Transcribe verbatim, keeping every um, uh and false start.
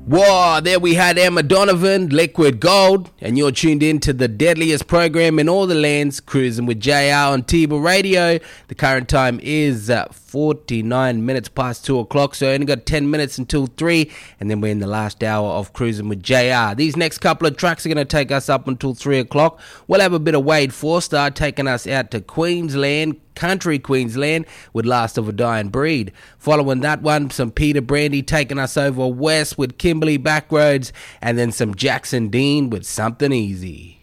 Whoa, there we had Emma Donovan, Liquid Gold, and you're tuned in to the deadliest program in all the lands, Cruising with J R on T-Ball Radio. The current time is uh, forty-nine minutes past two o'clock, so I only got ten minutes until three, and then we're in the last hour of Cruising with J R. These next couple of tracks are going to take us up until three o'clock. We'll have a bit of Wade Forster taking us out to Queensland, country Queensland, with Last of a Dying Breed. Following that one, some Peter Brandy taking us over west with Kimberly Backroads, and then some Jackson Dean with Something Easy.